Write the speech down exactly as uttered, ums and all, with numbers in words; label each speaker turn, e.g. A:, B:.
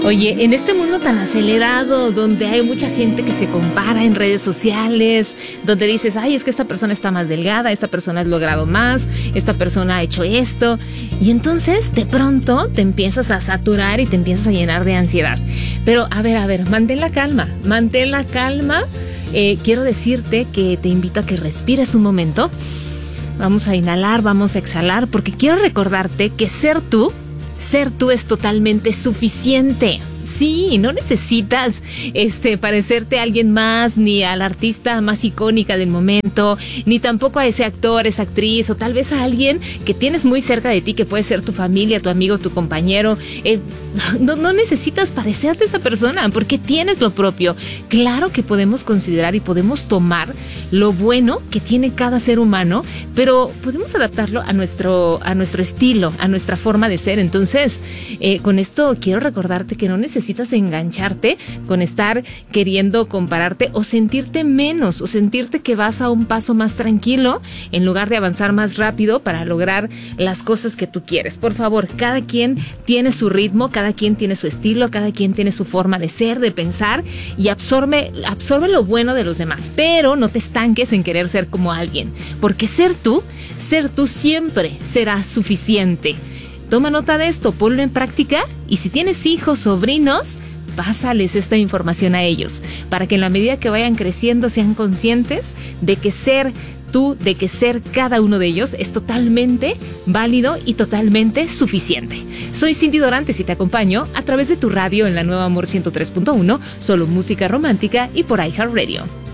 A: Oye, en este mundo tan acelerado, donde hay mucha gente que se compara en redes sociales, donde dices, ay, es que esta persona está más delgada, esta persona ha logrado más, esta persona ha hecho esto, y entonces de pronto te empiezas a saturar y te empiezas a llenar de ansiedad. Pero a ver, a ver, mantén la calma, mantén la calma. Eh, quiero decirte que te invito a que respires un momento. Vamos a inhalar, vamos a exhalar, porque quiero recordarte que ser tú, ser tú es totalmente suficiente. Sí, no necesitas este, parecerte a alguien más, ni a la artista más icónica del momento, ni tampoco a ese actor, esa actriz, o tal vez a alguien que tienes muy cerca de ti, que puede ser tu familia, tu amigo, tu compañero. Eh, no, no necesitas parecerte a esa persona, porque tienes lo propio. Claro que podemos considerar y podemos tomar lo bueno que tiene cada ser humano, pero podemos adaptarlo a nuestro, a nuestro estilo, a nuestra forma de ser. Entonces, eh, con esto quiero recordarte que no necesitas necesitas engancharte con estar queriendo compararte o sentirte menos o sentirte que vas a un paso más tranquilo en lugar de avanzar más rápido para lograr las cosas que tú quieres. Por favor, cada quien tiene su ritmo, cada quien tiene su estilo, cada quien tiene su forma de ser, de pensar y absorbe, absorbe lo bueno de los demás, pero no te estanques en querer ser como alguien, porque ser tú, ser tú siempre será suficiente. Toma nota de esto, ponlo en práctica y si tienes hijos, sobrinos, pásales esta información a ellos para que en la medida que vayan creciendo sean conscientes de que ser tú, de que ser cada uno de ellos es totalmente válido y totalmente suficiente. Soy Cindy Dorantes y te acompaño a través de tu radio en la Nueva Amor ciento tres punto uno, solo música romántica y por iHeartRadio.